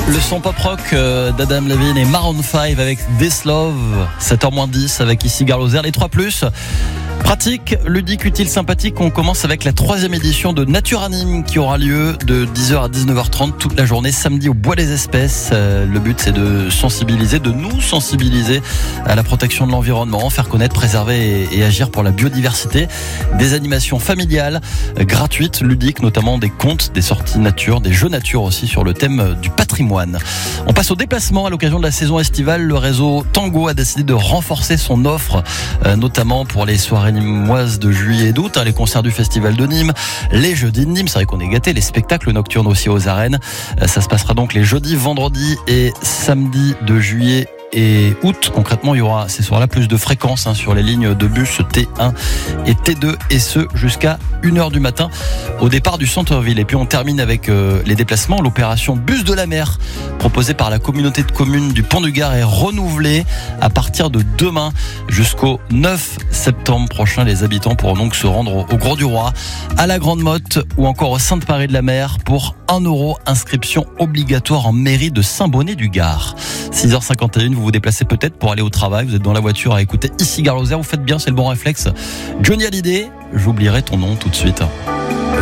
Le son pop-rock d'Adam Levine et Maroon 5 avec This Love, 7h-10 avec ici Gare Lozère, les 3+. Pratique, ludique, utile, sympathique. On commence avec la 3e édition de Nature Anime qui aura lieu de 10h à 19h30 toute la journée samedi au Bois des Espèces. Le but c'est de nous sensibiliser à la protection de l'environnement, faire connaître, préserver et agir pour la biodiversité. Des animations familiales, gratuites, ludiques, notamment des contes, des sorties nature, des jeux nature aussi sur le thème du patrimoine. On passe au déplacement à l'occasion de la saison estivale. Le réseau Tango a décidé de renforcer son offre, notamment pour les soirées nîmoises de juillet et d'août, les concerts du Festival de Nîmes, les jeudis de Nîmes, c'est vrai qu'on est gâtés, les spectacles nocturnes aussi aux arènes. Ça se passera donc les jeudis, vendredis et samedis de juillet et août. Concrètement, il y aura ces soirs-là plus de fréquences sur les lignes de bus T1 et T2 et ce jusqu'à 1h du matin au départ du centre-ville. Et puis on termine avec les déplacements. L'opération Bus de la mer proposée par la communauté de communes du Pont du Gard est renouvelée à partir de demain jusqu'au 9 septembre prochain. Les habitants pourront donc se rendre au Gros du Roi, à la Grande Motte ou encore au Sainte-Marie de la Mer pour 1 €. Inscription obligatoire en mairie de Saint-Bonnet-du-Gard. 6h51, vous vous déplacez peut-être pour aller au travail, vous êtes dans la voiture à écouter ici Gare Lozère, vous faites bien, c'est le bon réflexe. Johnny Hallyday, j'oublierai ton nom tout de suite.